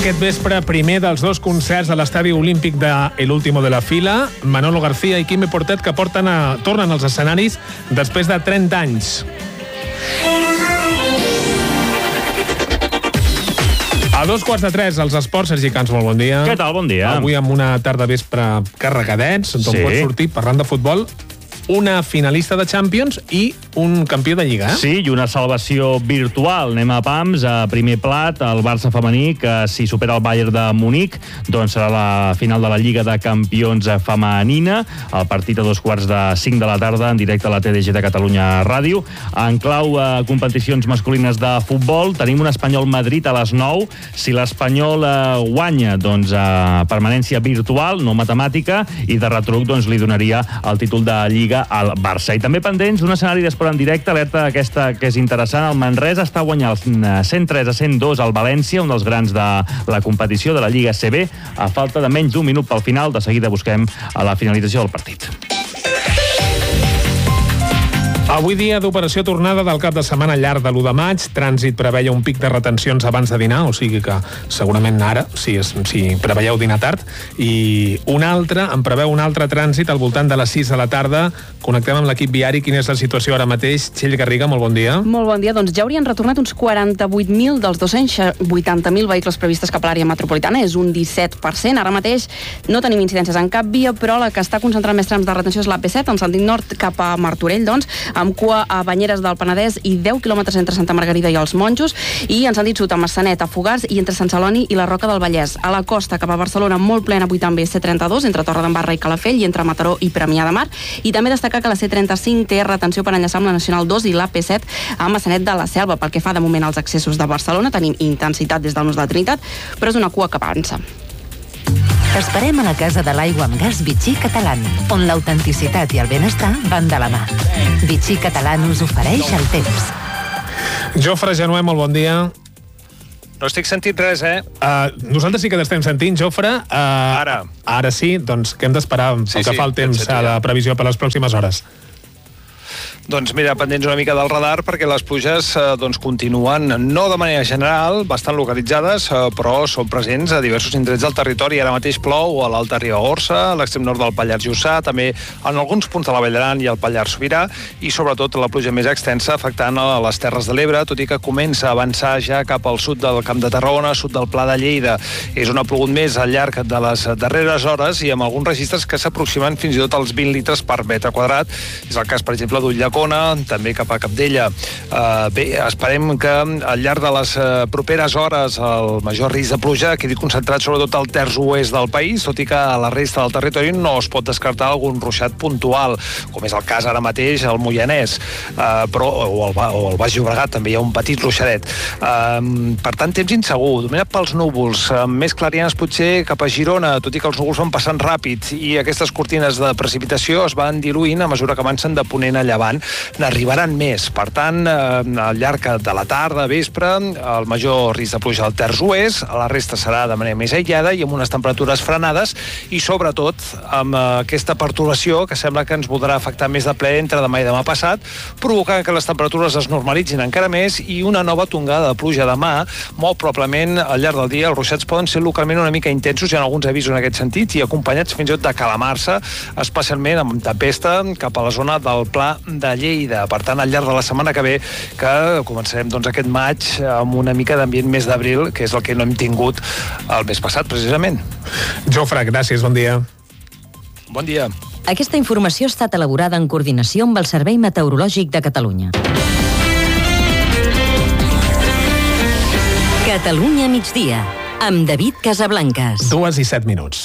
Aquest vespre, primer dels dos concerts a l'Estadi Olímpic de El Último de la Fila, Manolo García i Quimi Portet, que tornen als escenaris després de 30 anys. A 2:45, als esports, Sergi Camps, molt bon dia. Què tal? Bon dia. Avui amb una tarda vespre carregadets, d'on pot sortir, parlant de futbol, una finalista de Champions i un campió de Lliga. Sí, i una salvació virtual. Anem a pams, a primer plat, el Barça femení, que si supera el Bayern de Munic, doncs serà la final de la Lliga de Campions femenina. El partit a 2:45 de la tarda, en directe a la TDG de Catalunya Ràdio. En clau competicions masculines de futbol, tenim un Espanyol-Madrid a les 9. Si l'Espanyol guanya, doncs permanència virtual, no matemàtica, i de retruc doncs, li donaria el títol de Lliga al Barça. I també pendents, un escenari d'esport en directe, alerta aquesta que és interessant. El Manresa està guanyant 103-102 al València, un dels grans de la competició de la Lliga CB, a falta de menys d'un minut pel final. De seguida busquem a la finalització del partit. Avui dia d'operació tornada del cap de setmana llarg de l'1 de maig. Trànsit preveia un pic de retencions abans de dinar, o sigui que segurament ara, si preveieu dinar tard, i en preveu un altre trànsit al voltant de les 6 de la tarda. Connectem amb l'equip viari. Quina és la situació ara mateix? Txell Garriga, molt bon dia. Molt bon dia. Doncs ja haurien retornat uns 48.000 dels 280.000 vehicles previstes cap a l'àrea metropolitana. És un 17%. Ara mateix no tenim incidències en cap via, però la que està concentrant més trams de retenció és l'AP7, en sentit nord cap a Martorell, doncs, amb cua a Banyeres del Penedès i 10 quilòmetres entre Santa Margarida i els Monjos, i en sentit sud a Massanet, a Fogars, i entre Sant Celoni i la Roca del Vallès. A la costa cap a Barcelona, molt plena avui també C32, entre Torredembarra i Calafell, i entre Mataró i Premià de Mar. I també destacar que la C35 té retenció per enllaçar amb la Nacional 2 i l'AP7 a Massanet de la Selva. Pel que fa de moment als accessos de Barcelona, tenim intensitat des del nus de Trinitat, però és una cua que avança. T'esperem a la Casa de l'Aigua amb Gas Vichy Catalán, on l'autenticitat i el benestar van de la mà. Vichy Catalán us ofereix el temps. Jofre Genuer, molt bon dia. No estic sentint res, Nosaltres sí que t'estem sentint, Jofre. Ara sí, doncs que hem d'esperar pel que fa el temps a la previsió per les pròximes hores. Doncs mira, pendents una mica del radar, perquè les pluges continuen, no de manera general, bastant localitzades, però són presents a diversos indrets del territori. Ara mateix plou a l'Alta Ribagorça, a l'extrem nord del Pallars Jussà, també en alguns punts de la Vall d'Aran i el Pallars Sobirà, i sobretot la pluja més extensa afectant a les Terres de l'Ebre, tot i que comença a avançar ja cap al sud del Camp de Tarragona, sud del Pla de Lleida. És on ha plogut més al llarg de les darreres hores, i amb alguns registres que s'aproximen fins i tot als 20 litres per metre quadrat. És el cas, per exemple, d'Ulldecona, també cap a Capdella. Bé, esperem que al llarg de les properes hores el major risc de pluja quedi concentrat sobretot al terç oest del país, tot i que a la resta del territori no es pot descartar algun ruixat puntual, com és el cas ara mateix al Moianès, o al Baix Llobregat també hi ha un petit ruixadet. Per tant, temps insegur, dominat pels núvols, més clarianes potser cap a Girona, tot i que els núvols van passant ràpid i aquestes cortines de precipitació es van diluint a mesura que avancen de ponent a llevant. N'arribaran més. Per tant, al llarg de la tarda, vespre, el major risc de pluja al terç oest, a la resta serà de manera més aïllada i amb unes temperatures frenades, i sobretot amb aquesta pertorbació que sembla que ens voldrà afectar més de ple entre demà i demà passat, provocant que les temperatures es normalitzin encara més i una nova tongada de pluja demà. Molt probablement al llarg del dia els ruixats poden ser localment una mica intensos, hi ha alguns avisos en aquest sentit, i acompanyats fins i tot de calamarsa, especialment amb tempesta cap a la zona del Pla de Lleida. Per tant, al llarg de la setmana que ve, que començarem aquest maig amb una mica d'ambient més d'abril, que és el que no hem tingut el mes passat, precisament. Jofre, gràcies, bon dia. Bon dia. Aquesta informació ha estat elaborada en coordinació amb el Servei Meteorològic de Catalunya. Catalunya migdia, amb David Casablancas. 2:07.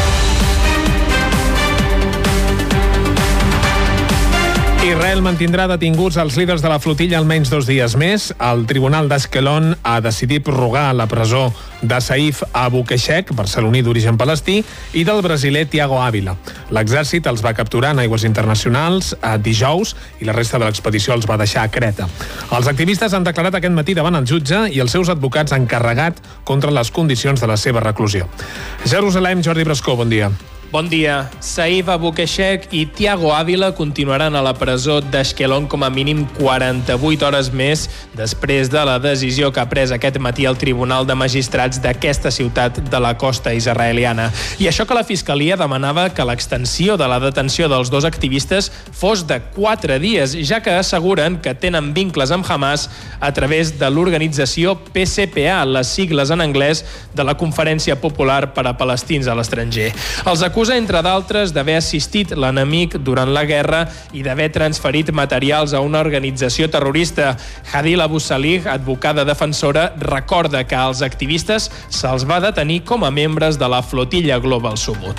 Israel mantindrà detinguts els líders de la flotilla almenys 2 dies més. El Tribunal d'Ashkelon ha decidit prorrogar la presó de Saif Abu Keshek, barceloní d'origen palestí, i del brasiler Thiago Ávila. L'exèrcit els va capturar en aigües internacionals dijous i la resta de l'expedició els va deixar a Creta. Els activistes han declarat aquest matí davant el jutge i els seus advocats han carregat contra les condicions de la seva reclusió. Jerusalem, Jordi Brascó, bon dia. Bon dia. Saif Abukeshek i Thiago Ávila continuaran a la presó d'Ashkelon com a mínim 48 hores més després de la decisió que ha pres aquest matí el Tribunal de Magistrats d'aquesta ciutat de la costa israeliana. I això que la Fiscalia demanava que l'extensió de la detenció dels dos activistes fos de 4 dies, ja que asseguren que tenen vincles amb Hamas a través de l'organització PCPA, les sigles en anglès de la Conferència Popular per a Palestins a l'estranger. Els acusa, entre d'altres, d'haver assistit l'enemic durant la guerra i d'haver transferit materials a una organització terrorista. Hadil Abu Salih, advocada defensora, recorda que als activistes se'ls va detenir com a membres de la flotilla Global Sumut.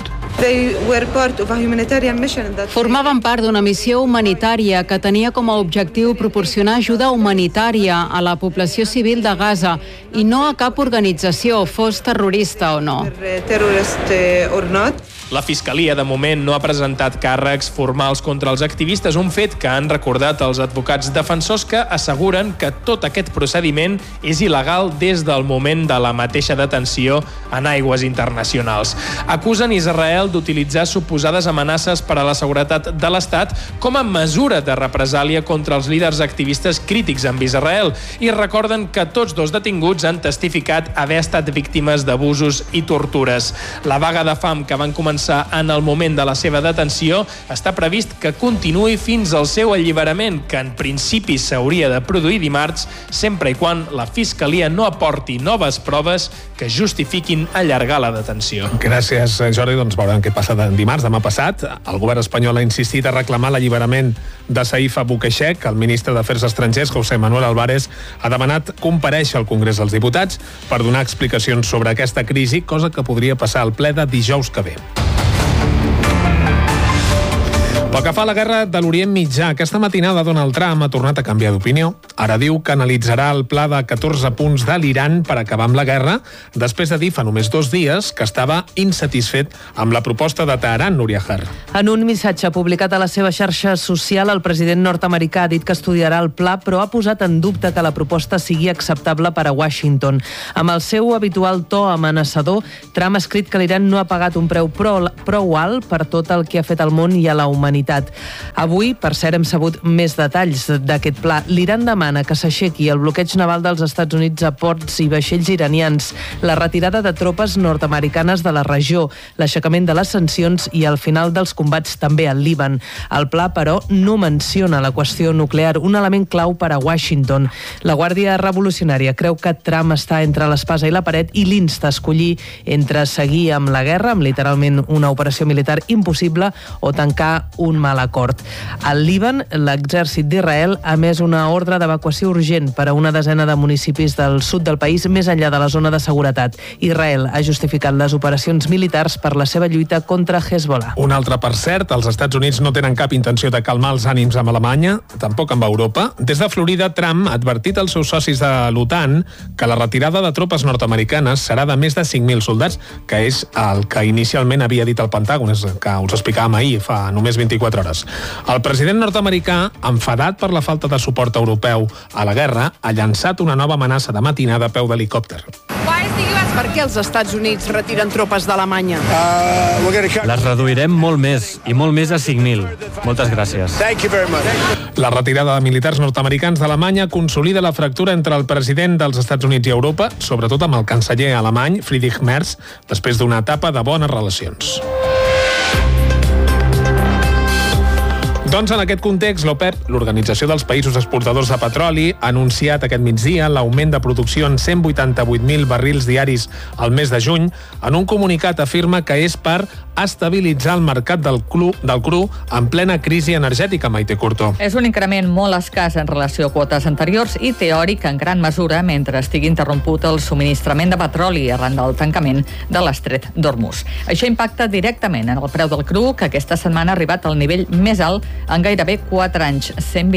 Formaven part d'una missió humanitària que tenia com a objectiu proporcionar ajuda humanitària a la població civil de Gaza i no a cap organització, fos terrorista o no. La Fiscalia, de moment, no ha presentat càrrecs formals contra els activistes, un fet que han recordat els advocats defensors que asseguren que tot aquest procediment és il·legal des del moment de la mateixa detenció en aigües internacionals. Acusen Israel d'utilitzar suposades amenaces per a la seguretat de l'Estat com a mesura de represàlia contra els líders activistes crítics amb Israel i recorden que tots dos detinguts han testificat haver estat víctimes d'abusos i tortures. La vaga de fam que van començar en el moment de la seva detenció està previst que continuï fins al seu alliberament, que en principi s'hauria de produir dimarts, sempre i quan la Fiscalia no aporti noves proves que justifiquin allargar la detenció. Gràcies, Jordi. Doncs veurem què passa dimarts. Demà passat, el govern espanyol ha insistit a reclamar l'alliberament de Saif Abukeshek. El ministre d'Afers Estrangers, José Manuel Álvarez, ha demanat comparèixer al Congrés dels Diputats per donar explicacions sobre aquesta crisi, cosa que podria passar al ple de dijous que ve. Pel que fa a la guerra de l'Orient Mitjà, aquesta matinada Donald Trump ha tornat a canviar d'opinió. Ara diu que analitzarà el pla de 14 punts de l'Iran per acabar amb la guerra, després de dir fa només 2 dies que estava insatisfet amb la proposta de Teheran, Núria Har. En un missatge publicat a la seva xarxa social, el president nord-americà ha dit que estudiarà el pla, però ha posat en dubte que la proposta sigui acceptable per a Washington. Amb el seu habitual to amenaçador, Trump ha escrit que l'Iran no ha pagat un preu prou alt per tot el que ha fet al món i a la humanitat. Avui, per cert, hem sabut més detalls d'aquest pla. L'Iran demana que s'aixequi el bloqueig naval dels Estats Units a ports i vaixells iranians, la retirada de tropes nord-americanes de la regió, l'aixecament de les sancions i el final dels combats també al Líban. El pla, però, no menciona la qüestió nuclear, un element clau per a Washington. La Guàrdia Revolucionària creu que Trump està entre l'espasa i la paret i l'insta a escollir entre seguir amb la guerra, amb literalment una operació militar impossible, o tancar un mal acord. Al Líban, l'exèrcit d'Israel ha emès una ordre d'evacuació urgent per a una desena de municipis del sud del país més enllà de la zona de seguretat. Israel ha justificat les operacions militars per la seva lluita contra Hezbollah. Un altre, per cert, els Estats Units no tenen cap intenció de calmar els ànims amb Alemanya, tampoc amb Europa. Des de Florida, Trump ha advertit als seus socis de l'OTAN que la retirada de tropes nord-americanes serà de més de 5.000 soldats, que és el que inicialment havia dit el Pentàgon, que us explicàvem ahir, fa només 24 hores. El president nord-americà, enfadat per la falta de suport europeu a la guerra, ha llançat una nova amenaça de matinada a peu d'helicòpter. Per què els Estats Units retiren tropes d'Alemanya? Les reduirem molt més, i molt més a 5.000. Moltes gràcies. La retirada de militars nord-americans d'Alemanya consolida la fractura entre el president dels Estats Units i Europa, sobretot amb el canceller alemany, Friedrich Merz, després d'una etapa de bones relacions. Doncs en aquest context, l'OPEP, l'Organització dels Països Exportadors de Petroli, ha anunciat aquest migdia l'augment de producció en 188.000 barrils diaris al mes de juny. En un comunicat afirma que és per estabilitzar el mercat del cru en plena crisi energètica, Maite Curto. És un increment molt escàs en relació a quotes anteriors i teòric en gran mesura mentre estigui interromput el subministrament de petroli arran del tancament de l'estret d'Hormuz. Això impacta directament en el preu del cru, que aquesta setmana ha arribat al nivell més alt en gairebé 4 anys,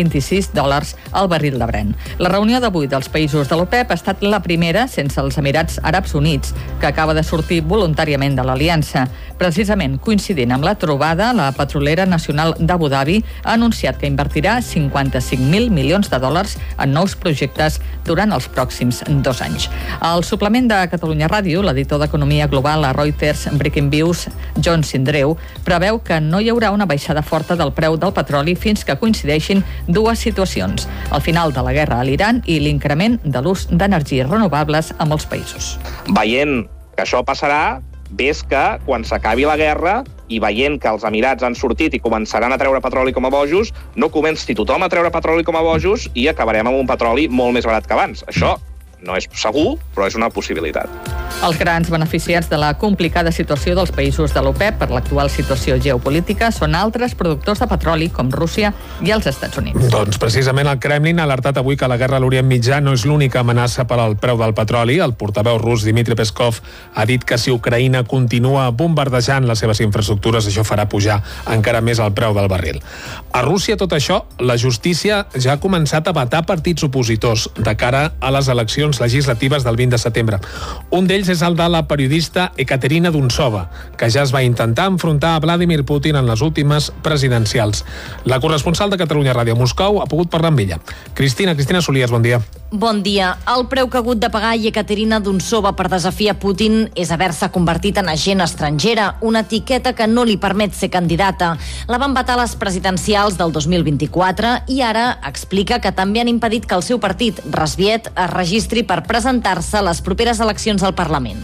$126 al barril de Brent. La reunió d'avui dels països de l'OPEP ha estat la primera sense els Emirats Àrabs Units, que acaba de sortir voluntàriament de l'aliança. Precisament coincidint amb la trobada, la petrolera nacional d'Abu Dhabi ha anunciat que invertirà $55.000 milions en nous projectes durant els pròxims 2 anys. Al suplement de Catalunya Ràdio, l'editor d'Economia Global a Reuters, Breaking Views, John Sindreu, preveu que no hi haurà una baixada forta del preu del petroli fins que coincideixin dues situacions: el final de la guerra a l'Iran i l'increment de l'ús d'energies renovables a molts països. Veient que això passarà, ves que quan s'acabi la guerra i veient que els Emirats han sortit i començaran a treure petroli com a bojos, no comenci tothom a treure petroli com a bojos i acabarem amb un petroli molt més barat que abans. Això no és segur, però és una possibilitat. Els grans beneficiats de la complicada situació dels països de l'OPEP per l'actual situació geopolítica són altres productors de petroli com Rússia i els Estats Units. Doncs precisament el Kremlin ha alertat avui que la guerra a l'Orient Mitjà no és l'única amenaça per al preu del petroli. El portaveu rus Dmitry Peskov ha dit que si Ucraïna continua bombardejant les seves infraestructures, això farà pujar encara més el preu del barril. A Rússia, tot això, la justícia ja ha començat a vetar partits opositors de cara a les eleccions legislatives del 20 de setembre. Un d'ells és el de la periodista Ekaterina Duntsova, que ja es va intentar enfrontar a Vladimir Putin en les últimes presidencials. La corresponsal de Catalunya Ràdio a Moscou ha pogut parlar amb ella. Cristina Solies, bon dia. Bon dia. El preu que ha hagut de pagar Ekaterina Duntsova per desafiar Putin és haver-se convertit en agent estrangera, una etiqueta que no li permet ser candidata. La van vetar a les presidencials del 2024 i ara explica que també han impedit que el seu partit, Razviet, es registri per presentar-se a les properes eleccions al Parlament.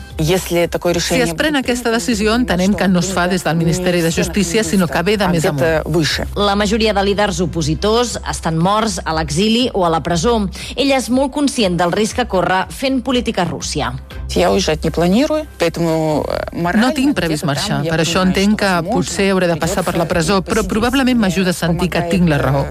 Si es pren aquesta decisió, entenem que no es fa des del Ministeri de Justícia, sinó que ve de més amunt. La majoria de líders opositors estan morts a l'exili o a la presó. Ella és molt conscient del risc que corre fent política a Rússia. No tinc previst marxar, per això entenc que potser hauré de passar per la presó, però probablement m'ajuda a sentir que tinc la raó.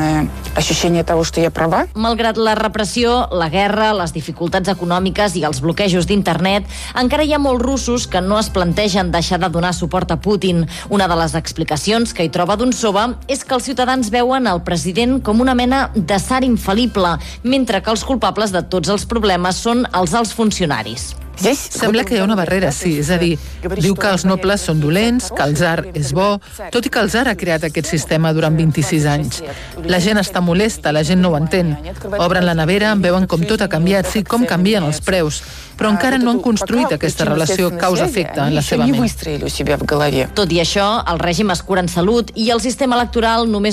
Malgrat la repressió, la guerra, les dificultats econòmiques i els bloquejos d'internet, encara hi ha molts russos que no es plantegen deixar de donar suport a Putin. Una de les explicacions que hi troba Duntsova és que els ciutadans veuen el president com una mena de tsar infal·lible, mentre que els culpables de tots els problemes són els alts funcionaris. Sembla que hi ha una barrera, sí. És a dir, diu que els nobles són dolents, que el tsar és bo, tot i que el tsar ha creat aquest sistema durant 26 anys. La gent està molesta, la gent no ho entén. Obren la nevera, veuen com tot ha canviat, sí, com canvien els preus, però encara no han construït aquesta relació causa-efecte en la seva ment. Tot i això, el règim es cura en salut i el sistema electoral només